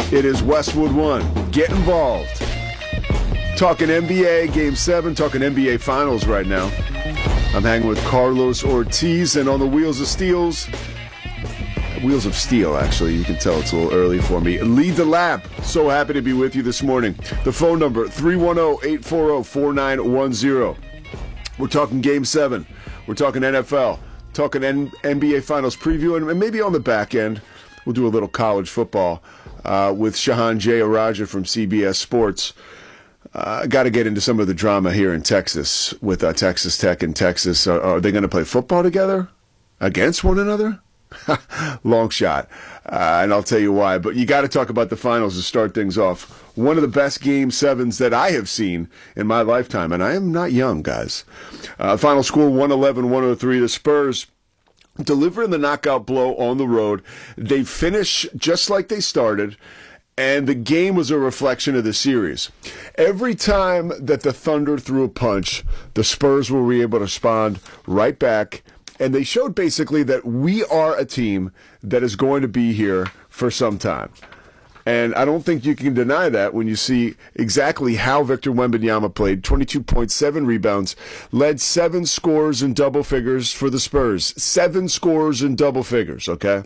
It is Westwood One. Get involved. Talking NBA Game 7, talking NBA Finals right now. I'm hanging with Carlos Ortiz, and on the Wheels of Steel, actually. You can tell it's a little early for me. Lead the Lab. So happy to be with you this morning. The phone number, 310-840-4910. We're talking Game 7. We're talking NFL. Talking NBA Finals preview, and maybe on the back end, we'll do a little college football with Shahan Jeyarajah from CBS Sports. Got to get into some of the drama here in Texas with Texas Tech and Texas. Are they going to play football together against one another? Long shot. And I'll tell you why. But you got to talk about the finals to start things off. One of the best Game 7s that I have seen in my lifetime. And I am not young, guys. Final score 111-103. The Spurs delivering the knockout blow on the road. They finish just like they started. And the game was a reflection of the series. Every time that the Thunder threw a punch, the Spurs were able to respond right back. And they showed basically that we are a team that is going to be here for some time. And I don't think you can deny that when you see exactly how Victor Wembanyama played. 22.7 rebounds, led 7 scores in double figures for the Spurs. 7 scores in double figures, okay?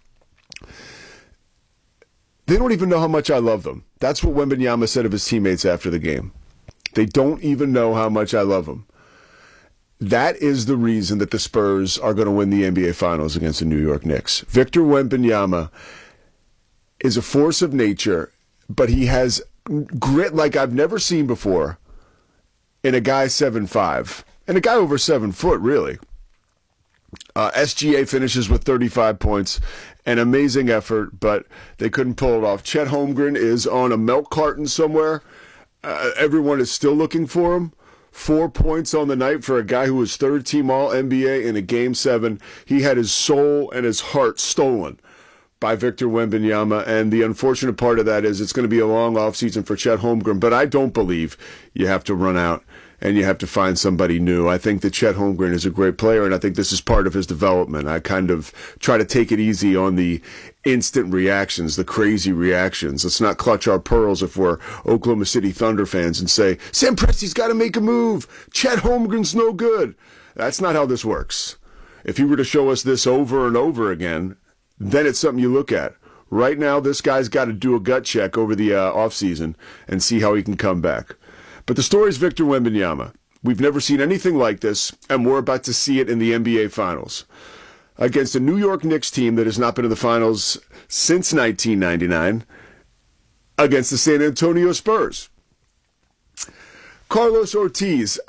They don't even know how much I love them. That's what Wembanyama said of his teammates after the game. They don't even know how much I love them. That is the reason that the Spurs are going to win the NBA Finals against the New York Knicks. Victor Wembanyama is a force of nature, but he has grit like I've never seen before in a guy 7'5", and a guy over 7 foot, really. SGA finishes with 35 points. An amazing effort, but they couldn't pull it off. Chet Holmgren is on a milk carton somewhere. Everyone is still looking for him. 4 points on the night for a guy who was third-team All-NBA in a Game 7. He had his soul and his heart stolen by Victor Wembanyama, and the unfortunate part of that is it's going to be a long offseason for Chet Holmgren, but I don't believe you have to run out and you have to find somebody new. I think that Chet Holmgren is a great player, and I think this is part of his development. I kind of try to take it easy on the instant reactions, the crazy reactions. Let's not clutch our pearls if we're Oklahoma City Thunder fans and say, Sam Presti's got to make a move. Chet Holmgren's no good. That's not how this works. If you were to show us this over and over again, then it's something you look at. Right now, this guy's got to do a gut check over the offseason and see how he can come back. But the story is Victor Wembanyama. We've never seen anything like this, and we're about to see it in the NBA Finals. Against a New York Knicks team that has not been in the Finals since 1999, against the San Antonio Spurs. Carlos Ortiz.